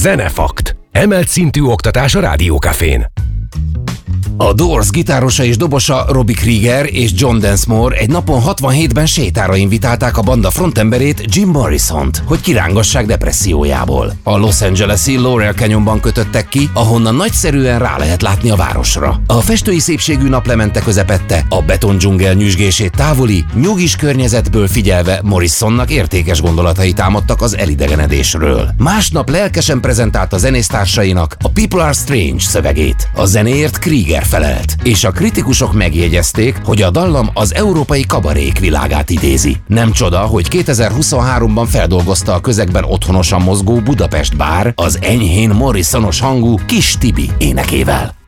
Zenefakt. Emelt szintű oktatás a Rádiókafén. A Doors gitárosa és dobosa Robbie Krieger és John Densmore egy napon 67-ben sétára invitálták a banda frontemberét Jim Morrisont, hogy kirángassák depressziójából. A Los Angeles-i Laurel Canyonban kötöttek ki, ahonnan nagyszerűen rá lehet látni a városra. A festői szépségű naplemente közepette a betondzsungel nyüzsgését távoli, nyugis környezetből figyelve Morrisonnak értékes gondolatai támadtak az elidegenedésről. Másnap lelkesen prezentálta zenésztársainak a People Are Strange szövegét. A zenéért Krieger felelt, és a kritikusok megjegyezték, hogy a dallam az európai kabarék világát idézi. Nem csoda, hogy 2023-ban feldolgozta a közegben otthonosan mozgó Budapest bár az enyhén Morrisonos hangú Kis Tibi énekével.